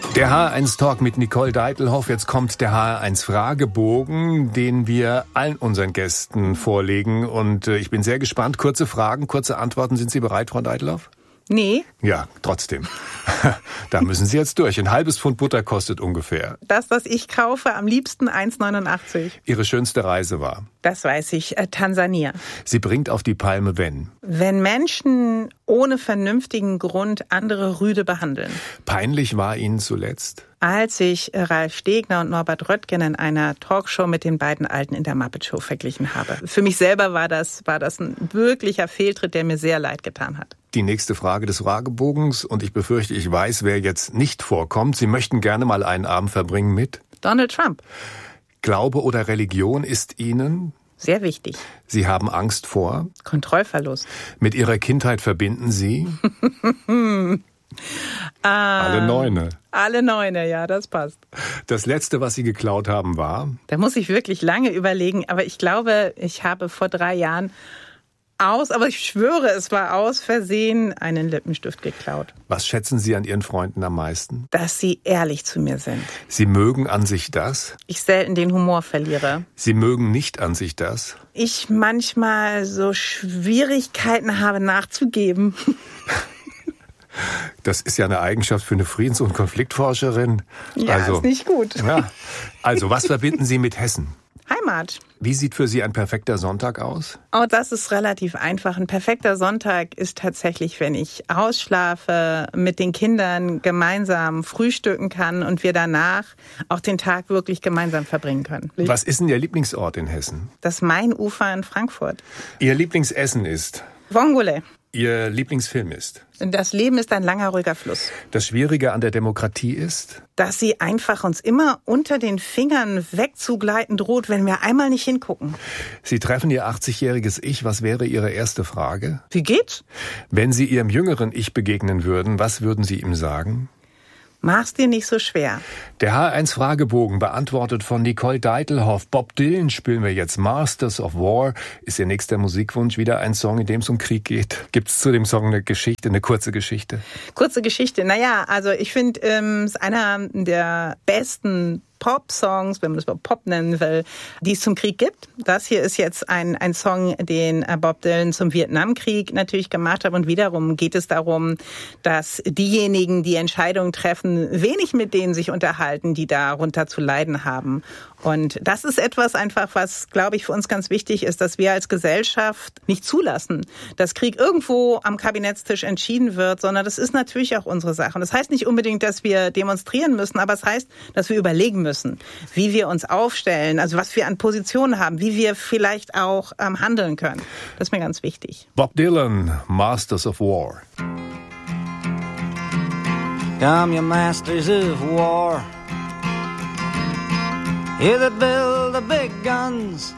Der HR1-Talk mit Nicole Deitelhoff. Jetzt kommt der HR1-Fragebogen, den wir allen unseren Gästen vorlegen. Und ich bin sehr gespannt. Kurze Fragen, kurze Antworten. Sind Sie bereit, Frau Deitelhoff? Nee. Ja, trotzdem. Da müssen Sie jetzt durch. Ein halbes Pfund Butter kostet ungefähr. Das, was ich kaufe, am liebsten 1,89. Ihre schönste Reise war? Das weiß ich, Tansania. Sie bringt auf die Palme, wenn? Wenn Menschen ohne vernünftigen Grund andere rüde behandeln. Peinlich war Ihnen zuletzt? Als ich Ralf Stegner und Norbert Röttgen in einer Talkshow mit den beiden Alten in der Muppet Show verglichen habe. Für mich selber war das ein wirklicher Fehltritt, der mir sehr leid getan hat. Die nächste Frage des Fragebogens, und ich befürchte, ich weiß, wer jetzt nicht vorkommt. Sie möchten gerne mal einen Abend verbringen mit? Donald Trump. Glaube oder Religion ist Ihnen? Sehr wichtig. Sie haben Angst vor? Kontrollverlust. Mit Ihrer Kindheit verbinden Sie? Alle Neune. Alle Neune, ja, das passt. Das Letzte, was Sie geklaut haben, war? Da muss ich wirklich lange überlegen, aber ich glaube, ich habe vor 3 Jahren aber ich schwöre, es war aus Versehen, einen Lippenstift geklaut. Was schätzen Sie an Ihren Freunden am meisten? Dass sie ehrlich zu mir sind. Sie mögen an sich das? Ich selten den Humor verliere. Sie mögen nicht an sich das? Ich manchmal so Schwierigkeiten habe nachzugeben. Das ist ja eine Eigenschaft für eine Friedens- und Konfliktforscherin. Ja, ist nicht gut. Ja. Also, was verbinden Sie mit Hessen? Heimat. Wie sieht für Sie ein perfekter Sonntag aus? Oh, das ist relativ einfach. Ein perfekter Sonntag ist tatsächlich, wenn ich ausschlafe, mit den Kindern gemeinsam frühstücken kann und wir danach auch den Tag wirklich gemeinsam verbringen können. Was ist denn Ihr Lieblingsort in Hessen? Das Mainufer in Frankfurt. Ihr Lieblingsessen ist? Vongole. Ihr Lieblingsfilm ist? Das Leben ist ein langer, ruhiger Fluss. Das Schwierige an der Demokratie ist? Dass sie einfach uns immer unter den Fingern wegzugleiten droht, wenn wir einmal nicht hingucken. Sie treffen Ihr 80-jähriges Ich. Was wäre Ihre erste Frage? Wie geht's? Wenn Sie Ihrem jüngeren Ich begegnen würden, was würden Sie ihm sagen? Mach's dir nicht so schwer. Der HR1-Fragebogen beantwortet von Nicole Deitelhoff. Bob Dylan spielen wir jetzt. Masters of War ist Ihr nächster Musikwunsch. Wieder ein Song, in dem es um Krieg geht. Gibt es zu dem Song eine Geschichte, eine kurze Geschichte? Kurze Geschichte. Naja, also ich finde, es ist einer der besten Pop-Songs, wenn man das Pop nennen will, die es zum Krieg gibt. Das hier ist jetzt ein Song, den Bob Dylan zum Vietnamkrieg natürlich gemacht hat. Und wiederum geht es darum, dass diejenigen, die Entscheidungen treffen, wenig mit denen sich unterhalten, die darunter zu leiden haben. Und das ist etwas einfach, was, glaube ich, für uns ganz wichtig ist, dass wir als Gesellschaft nicht zulassen, dass Krieg irgendwo am Kabinettstisch entschieden wird, sondern das ist natürlich auch unsere Sache. Und das heißt nicht unbedingt, dass wir demonstrieren müssen, aber es heißt, dass wir überlegen müssen, wie wir uns aufstellen, also was wir an Positionen haben, wie wir vielleicht auch handeln können. Das ist mir ganz wichtig. Bob Dylan, Masters of War. Come, you masters of war, you that build the big guns,